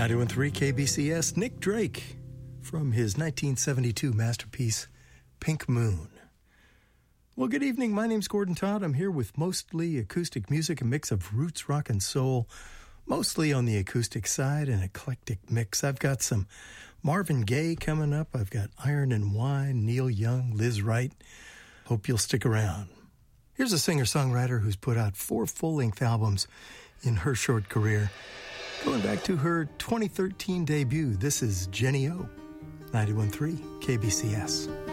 91.3 KBCS, Nick Drake from his 1972 masterpiece, Pink Moon. Well, good evening. My name's Gordon Todd. I'm here with mostly acoustic music, a mix of roots, rock, and soul, mostly on the acoustic side, an eclectic mix. I've got some Marvin Gaye coming up. I've got Iron and Wine, Neil Young, Liz Wright. Hope you'll stick around. Here's a singer-songwriter who's put out 4 full-length albums in her short career, going back to her 2013 debut. This is Jenny O, 91.3 KBCS.